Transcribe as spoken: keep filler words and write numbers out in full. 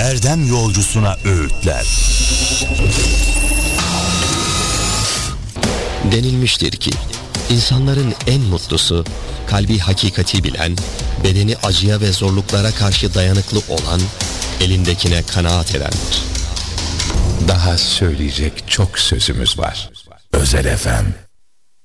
erdem yolcusuna öğütler. Denilmiştir ki insanların en mutlusu kalbi hakikati bilen, bedeni acıya ve zorluklara karşı dayanıklı olan, elindekine kanaat edendir. Daha söyleyecek çok sözümüz var. Özel F M.